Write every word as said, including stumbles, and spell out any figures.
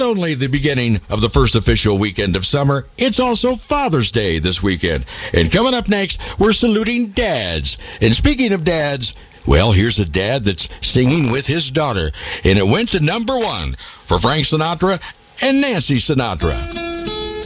not only the beginning of the first official weekend of summer, it's also Father's Day this weekend. And coming up next, we're saluting dads. And speaking of dads, well, here's a dad that's singing with his daughter. And it went to number one for Frank Sinatra and Nancy Sinatra.